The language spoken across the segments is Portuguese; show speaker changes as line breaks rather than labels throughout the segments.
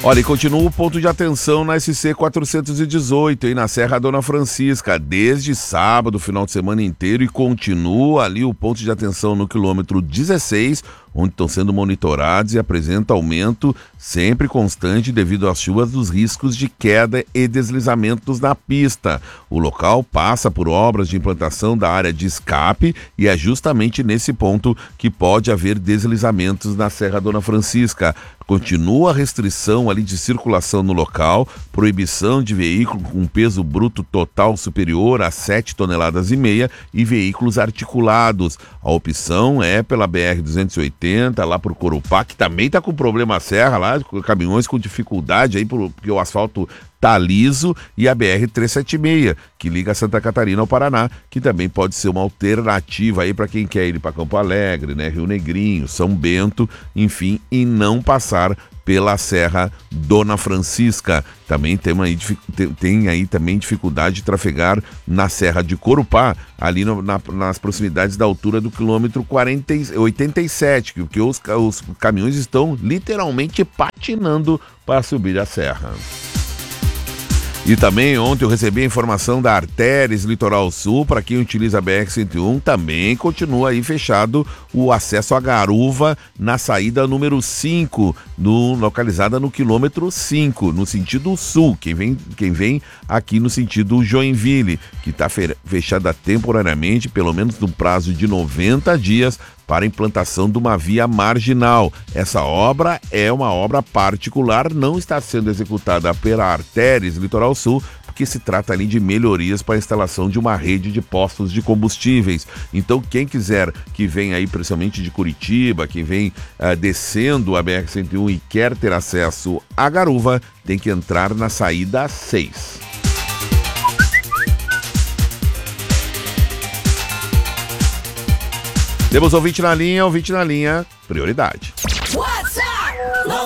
Olha, e continua o ponto de atenção na SC 418, aí na Serra Dona Francisca, desde sábado, final de semana inteiro, e continua ali o ponto de atenção no quilômetro 16, onde estão sendo monitorados e apresenta aumento sempre constante devido às chuvas dos riscos de queda e deslizamentos na pista. O local passa por obras de implantação da área de escape e é justamente nesse ponto que pode haver deslizamentos na Serra Dona Francisca. Continua a restrição ali de circulação no local, proibição de veículo com peso bruto total superior a 7,5 toneladas e veículos articulados. A opção é pela BR-280, lá por Corupá, que também está com problema a serra lá, caminhões com dificuldade aí, porque o asfalto tá liso, e a BR-376, que liga Santa Catarina ao Paraná, que também pode ser uma alternativa aí para quem quer ir para Campo Alegre, né, Rio Negrinho, São Bento, enfim, e não passar pela Serra Dona Francisca. Também tem aí também dificuldade de trafegar na Serra de Corupá, ali nas proximidades da altura do quilômetro 87, porque os caminhões estão literalmente patinando para subir a serra. E também ontem eu recebi a informação da Artéries Litoral Sul, para quem utiliza a BR-101, também continua aí fechado o acesso à Garuva na saída número 5, localizada no quilômetro 5, no sentido sul, quem vem aqui no sentido Joinville, que está fechada temporariamente, pelo menos no prazo de 90 dias, para a implantação de uma via marginal. Essa obra é uma obra particular, não está sendo executada pela Artéries Litoral Sul, porque se trata ali de melhorias para a instalação de uma rede de postos de combustíveis. Então, quem quiser que venha aí, principalmente de Curitiba, que vem descendo a BR-101 e quer ter acesso à Garuva, tem que entrar na saída 6. Temos ouvinte na linha, prioridade.
WhatsApp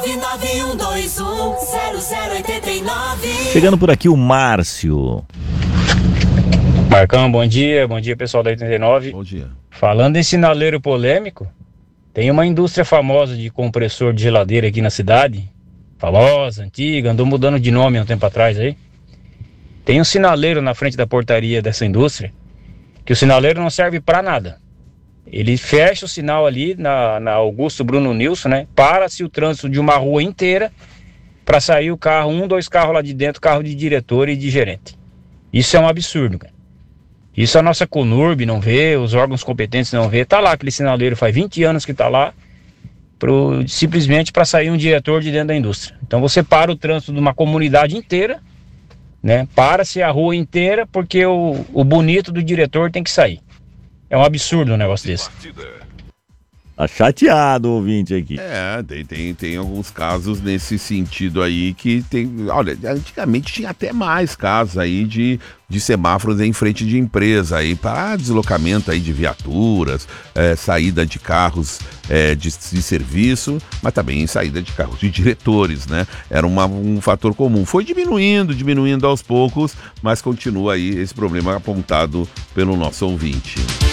991210089.
Chegando por aqui o Márcio.
Marcão, bom dia pessoal da 89.
Bom dia.
Falando em sinaleiro polêmico, tem uma indústria famosa de compressor de geladeira aqui na cidade, famosa, antiga, andou mudando de nome há um tempo atrás aí. Tem um sinaleiro na frente da portaria dessa indústria, que o sinaleiro não serve para nada. Ele fecha o sinal ali na Augusto Bruno Nilson, né? Para-se o trânsito de uma rua inteira para sair o carro, 2 carros lá de dentro, carro de diretor e de gerente. Isso é um absurdo, cara. Isso a nossa Conurb não vê, os órgãos competentes não vê. Tá lá aquele sinaleiro, faz 20 anos que tá lá, simplesmente para sair um diretor de dentro da indústria. Então você para o trânsito de uma comunidade inteira, né? Para-se a rua inteira porque o bonito do diretor tem que sair. É um absurdo um negócio desse.
Tá chateado o ouvinte aqui.
Tem alguns casos nesse sentido aí que tem... Olha, antigamente tinha até mais casos aí de semáforos em frente de empresa aí para deslocamento aí de viaturas, saída de carros de serviço, mas também saída de carros de diretores, né? Era um fator comum. Foi diminuindo aos poucos, mas continua aí esse problema apontado pelo nosso ouvinte.